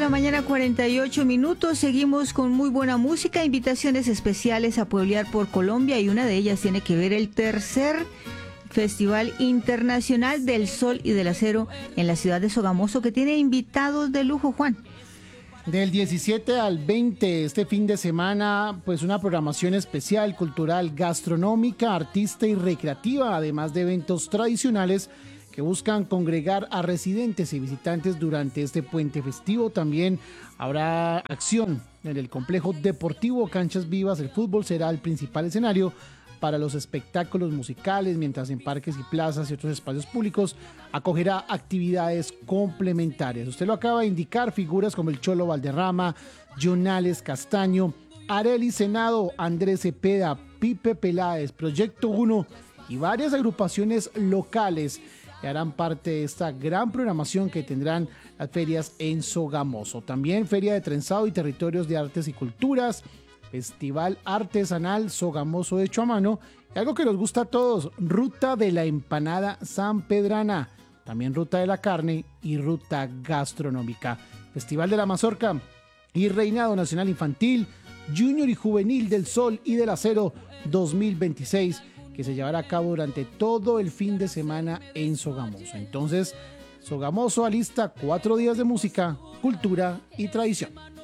la mañana, 48 minutos. Seguimos con muy buena música, invitaciones especiales a pueblear por Colombia, y una de ellas tiene que ver el tercer Festival Internacional del Sol y del Acero en la ciudad de Sogamoso, que tiene invitados de lujo, Juan. Del 17 al 20, este fin de semana, pues una programación especial, cultural, gastronómica, artista y recreativa, además de eventos tradicionales que buscan congregar a residentes y visitantes durante este puente festivo. También habrá acción en el complejo deportivo Canchas Vivas. El fútbol será el principal escenario para los espectáculos musicales, mientras en parques y plazas y otros espacios públicos acogerá actividades complementarias. Usted lo acaba de indicar, figuras como el Cholo Valderrama, Jonales Castaño, Arely Senado, Andrés Cepeda, Pipe Peláez, Proyecto 1 y varias agrupaciones locales que harán parte de esta gran programación que tendrán las ferias en Sogamoso. También Feria de Trenzado y Territorios de Artes y Culturas, Festival Artesanal Sogamoso hecho a mano, y algo que nos gusta a todos, Ruta de la Empanada Sanpedrana, también Ruta de la Carne y Ruta Gastronómica, Festival de la Mazorca y Reinado Nacional Infantil, Junior y Juvenil del Sol y del Acero 2026, que se llevará a cabo durante todo el fin de semana en Sogamoso. Entonces, Sogamoso alista 4 días de música, cultura y tradición.